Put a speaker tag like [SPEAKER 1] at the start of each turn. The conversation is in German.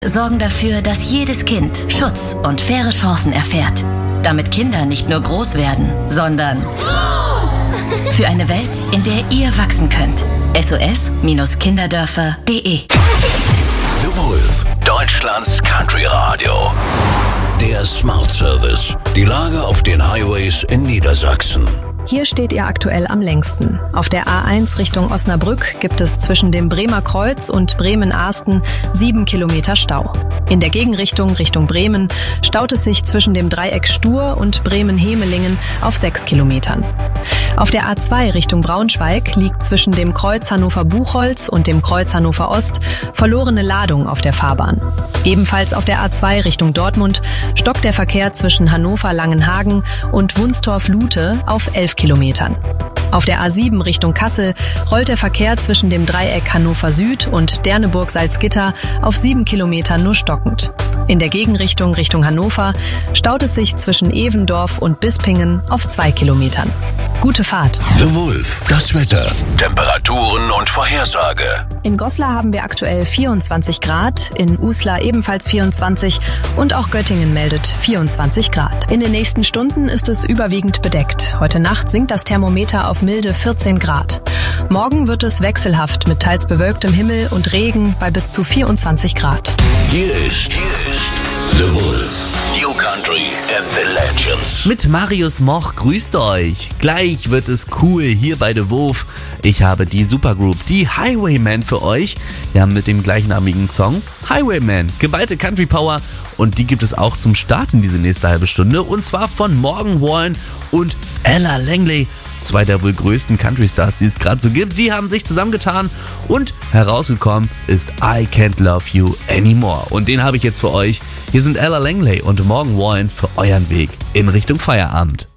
[SPEAKER 1] sorgen dafür, dass jedes Kind Schutz und faire Chancen erfährt. Damit Kinder nicht nur groß werden, sondern groß! Für eine Welt, in der ihr wachsen könnt. SOS-Kinderdörfer.de
[SPEAKER 2] The Wolf, Deutschlands Country Radio. Der Smart Service. Die Lage auf den Highways in Niedersachsen.
[SPEAKER 3] Hier steht ihr aktuell am längsten. Auf der A1 Richtung Osnabrück gibt es zwischen dem Bremer Kreuz und Bremen-Ahsten 7 Kilometer Stau. In der Gegenrichtung Richtung Bremen staut es sich zwischen dem Dreieck Stur und Bremen-Hemelingen auf 6 Kilometern. Auf der A2 Richtung Braunschweig liegt zwischen dem Kreuz Hannover-Buchholz und dem Kreuz Hannover Ost verlorene Ladung auf der Fahrbahn. Ebenfalls auf der A2 Richtung Dortmund stockt der Verkehr zwischen Hannover-Langenhagen und Wunstorf-Lute auf 11 Kilometern. Auf der A7 Richtung Kassel rollt der Verkehr zwischen dem Dreieck Hannover Süd und Derneburg-Salzgitter auf 7 Kilometern nur stockend. In der Gegenrichtung Richtung Hannover staut es sich zwischen Evendorf und Bispingen auf 2 Kilometern. Gute Fahrt.
[SPEAKER 2] The Wolf, das Wetter, Temperaturen und Vorhersage.
[SPEAKER 3] In Goslar haben wir aktuell 24 Grad, in Uslar ebenfalls 24 und auch Göttingen meldet 24 Grad. In den nächsten Stunden ist es überwiegend bedeckt. Heute Nacht sinkt das Thermometer auf milde 14 Grad. Morgen wird es wechselhaft mit teils bewölktem Himmel und Regen bei bis zu 24 Grad.
[SPEAKER 2] Hier ist The Wolf. New Country and the Legends.
[SPEAKER 4] Mit Marius Moch grüßt euch. Gleich wird es cool hier bei The Wolf. Ich habe die Supergroup, die Highwaymen für euch. Wir haben mit dem gleichnamigen Song Highwaymen geballte Country Power und die gibt es auch zum Start in diese nächste halbe Stunde und zwar von Morgan Wallen und Ella Langley. Zwei der wohl größten Country-Stars, die es gerade so gibt, die haben sich zusammengetan und herausgekommen ist I Can't Love You Anymore. Und den habe ich jetzt für euch. Hier sind Ella Langley und Morgan Wallen für euren Weg in Richtung Feierabend.